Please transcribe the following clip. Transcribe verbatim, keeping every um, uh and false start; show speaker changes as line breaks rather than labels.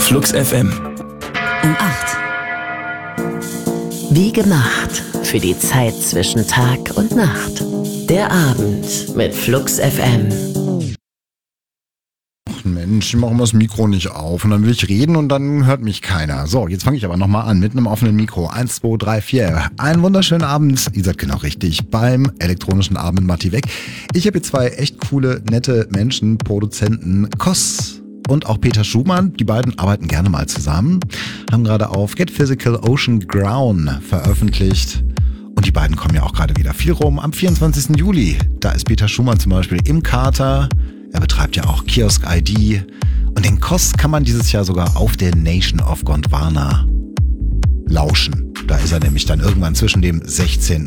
Flux F M.
Um acht. Wie gemacht für die Zeit zwischen Tag und Nacht. Der Abend mit Flux F M.
Ach Mensch, ich mache mal das Mikro nicht auf und dann will ich reden und dann hört mich keiner. So, jetzt fange ich aber nochmal an mit einem offenen Mikro. Eins, zwei, drei, vier. Einen wunderschönen Abend, ihr seid genau richtig, beim elektronischen Abend Matti Weg. Ich habe hier zwei echt coole, nette Menschen, Produzenten, Koss und auch Peter Schumann. Die beiden arbeiten gerne mal zusammen, haben gerade auf Get Physical Ocean Ground veröffentlicht. Und die beiden kommen ja auch gerade wieder viel rum. Am vierundzwanzigsten Juli, da ist Peter Schumann zum Beispiel im Kater. Er betreibt ja auch Kiosk I D. Und den Koss kann man dieses Jahr sogar auf der Nation of Gondwana lauschen. Da ist er nämlich dann irgendwann zwischen dem sechzehnten